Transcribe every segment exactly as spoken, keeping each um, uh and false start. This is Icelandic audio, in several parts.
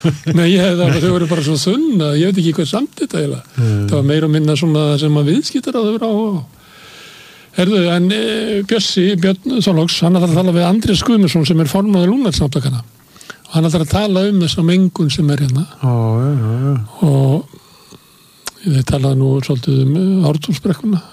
Nei, ég, það, þau voru bara svo þunn að ég veit ekki hvað samt þetta eiginlega. Mm. Það var meira og minna svona sem að viðskiptar að þau voru á. Herðu, en e, Bjössi, Björn Þorláks, hann ætlar að tala við Andrés Guðmundsson sem er formaður Lungnætssamtakanna. Og hann ætlar að tala um þessa mengun sem er hérna. Já, já, já. Og þið talaði nú svolítið um Ártúnsbrekkuna.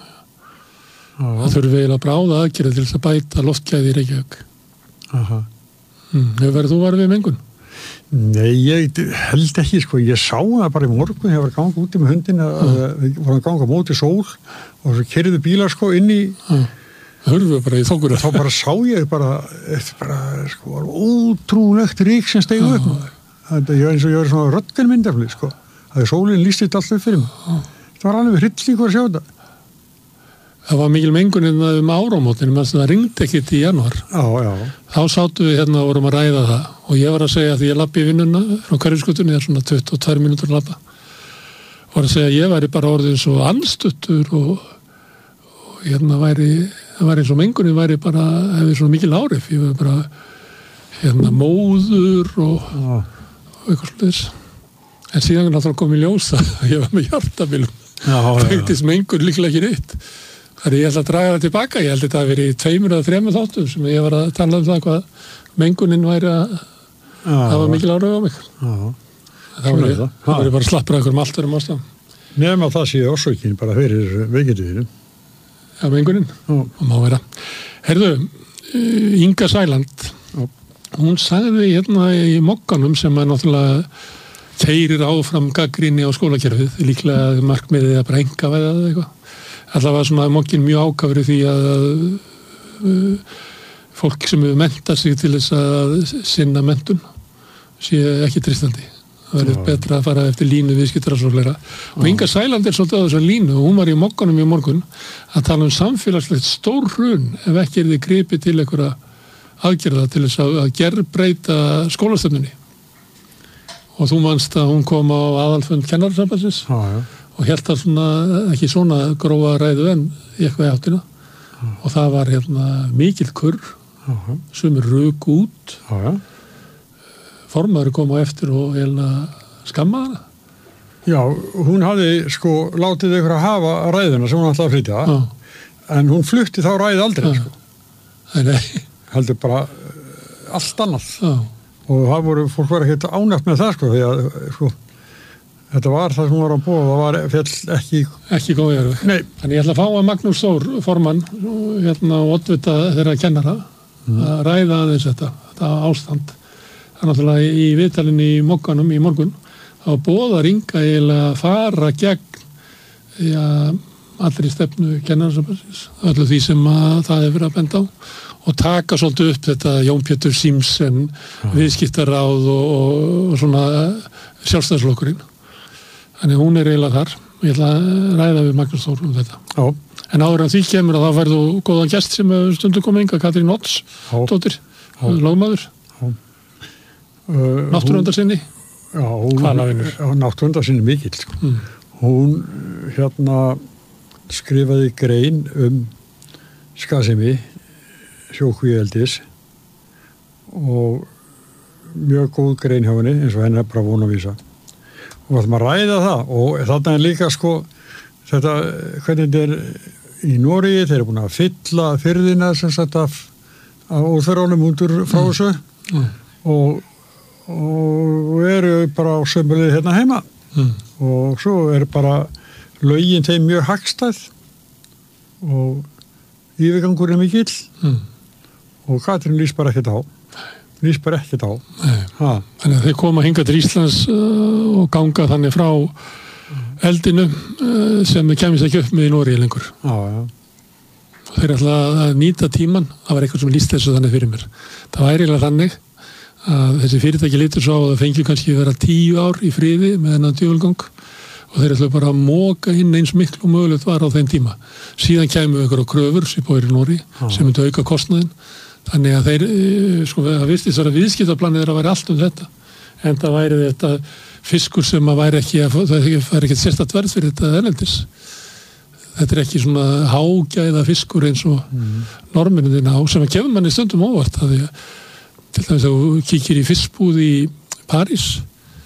Það þurfi eiginlega bráða aðgerða til þess að bæta loftgæði í Reykjavík. Aha. Mm, hefur verið þú varð við mengun? Nei, ég held ekki, sko. Ég sá það bara í morgun, ég var að ganga úti með hundin, að við vorum að ganga á móti sól og svo keyrðu bílar, sko, inn í... Hörfu bara í þokkuna. Þá bara sá ég bara, eftir bara, sko, ótrúlegt rík sem steig upp. Þetta er eins og ég var svona röntgenmyndafli, sko. Það er sólinn lýstist alltaf fyrir mig. Það var alveg hryllingur að sjá þetta. Það var mikil mengunin um áramótin, en það ringdi ekkert í janúar. Já, já. Þá sátum við hérna og vorum að ræða það og ég var að segja því ég labbi í vinnuna frá Hverfisgötunni, það er svona tuttugu og tvær mínútur að labba. Var að segja að ég væri bara orðin svo anstuttur og, og hérna væri, það væri eins og mengunin væri bara, hefði svona mikil áhrif. Ég var bara hérna móður og, og eitthvað slúðis. En síðan náttúrulega kom í ljós að ég var með hjartabilum. Fengtist mengun líklega ekki neitt. Þannig ég ætla að draga það tilbaka. Ég held þetta að vera í tveimur eða þremur þáttum sem ég var að tala um það hvað mengunin væri að það var mikil áhrif á mig. Já. Það var ég, það var ég bara að slappra einhverjum allt verðum ástæðum. Nefn að það sé orsökin bara fyrir veikindinu. Já, mengunin. Og má vera. Herðu, Inga Sæland, Já. Hún sagði hérna í mokkanum sem að náttúrulega keyrir áfram gagnrýni á skólakerfið, líklega markmiðið að bara engavæða eða eitthvað. Alltaf var svona mokkin mjög ákafri því að uh, fólk sem hefur mentað sig til þess að sinna mentun sé ekki tristandi. Það verður betra að fara eftir línu viðskiptarannsóknara. Og Inga Sæland er svolítið á þessar línu og hún var í mokkanum í morgun að tala um samfélagslegt stór hrun ef ekki er þið gripið til einhverja aðgerða til þess að gerbreyta skólastefnunni. Og þú manst að hún kom á aðalfund kennarasambandsins og hélt að svona, ekki svona grófa ræðu en í eitthvað í áttina. Já. Og það var hérna mikill kurr, sem rök út. Já. Formaður kom á eftir og eiginlega skammaði hana. Já, hún hafði sko látið ykkur að hafa ræðuna sem hún ætlaði að flytja, Já. En hún flutti þá ræði aldrei, Já. Sko. Nei. Heldur bara allt annað. Já. Og það voru, fólk var ekki ánægt með það, sko, því að, sko, þetta var það sem hún var að búa, það var fjall ekki... Ekki góð í örfi. Nei. Þannig ég ætla að fá að Magnús Þór, formann, hérna og oddvita þeirra kennara, mm. að ræða aðeins þetta, þetta ástand. Það er náttúrulega í viðtalinni í mokkanum í morgun, þá boðar Inga eiginlega að fara gegn ja, allri stefnu kennarasambandsins, öllu því sem að það hefur verið að benda á og taka svolítið upp þetta Jón Pétur Símsen, ja. Viðskiptaráð og, og, og svona sjálfstæðislokkurinn. Þannig hún er eiginlega þar. Ég ætla að ræða við Magnús Þór um þetta. Já. En áður en því kemur að þá færðu góðan gest sem stundum komið Inga, Katrín Odds, dóttir, lögmaður. Já. Uh, Náttúruverndarsinni. Já, hún, náttúruverndarsinni mikill. Sko. Mm. Hún hérna skrifaði grein um skaðsemi, sjókvíeldis og mjög góð grein hjá henni eins og henni er bara von að vísa. Og við ætlum að ræða það og þarna er líka sko þetta, hvernig þetta er í Noregi, þeir eru búin að fylla firðina sem sagt af, af óþverjánum undur frá þessu mm. og, og eru bara á sömulið hérna heima mm. og svo er bara lögin þeim mjög hagstæð og yfirgangur er mikill mm. og Katrín lýst bara ekkert á lýst bara ekkert á Þannig að þeir koma hingað til Íslands uh, og ganga þannig frá eldinu uh, sem kemist ekki upp með í Noregi lengur já, já. og þeir ætla að nýta tíman það var eitthvað sem lýst þessu þannig fyrir mér það var eiginlega þannig að þessi fyrirtæki lítur svo að það fengi kannski vera tíu ár í friði með þennan djöfulgang og þeir ætla bara að móka inn eins miklu mögulegt var á þeim tíma síðan kemur ykkur á kröfur sem búið í Noregi sem myndi auka kostnaðinn þannig að þeir, sko, það vistist að viðskiptaplanið er að væri allt um þetta en það væri þetta fiskur sem að væri ekki, það væri ekki sérstætt verð fyrir þetta erlendis þetta er ekki svona hágæða fiskur eins og mm. norminniðina á sem að gefur manni stundum óvart að því að til dæmis að þú kíkir í fiskbúð í París